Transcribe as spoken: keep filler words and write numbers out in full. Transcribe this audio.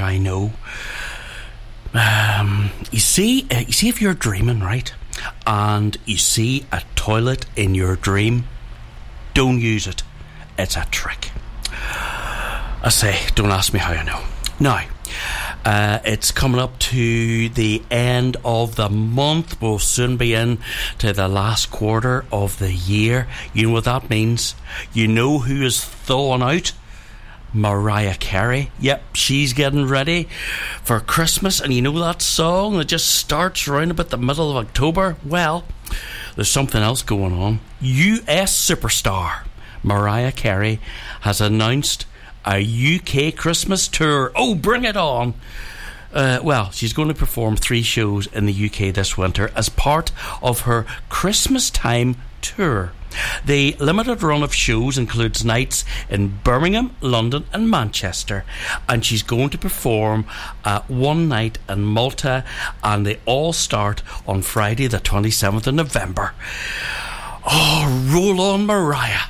I know. Um, you see, uh, you see if you're dreaming, right, and you see a toilet in your dream, don't use it. It's a trick. I say, don't ask me how I know. Now, uh, it's coming up to the end of the month. We'll soon be in to the last quarter of the year. You know what that means? You know who is thawing out? Mariah Carey. Yep, she's getting ready for Christmas. And you know that song that just starts around about the middle of October? Well, there's something else going on. U S superstar Mariah Carey has announced a U K Christmas tour. Oh, bring it on. Uh, well, she's going to perform three shows in the U K this winter as part of her Christmas time tour. The limited run of shows includes nights in Birmingham, London and Manchester, and she's going to perform uh, one night in Malta, and they all start on Friday the twenty-seventh of November. Oh, roll on Mariah.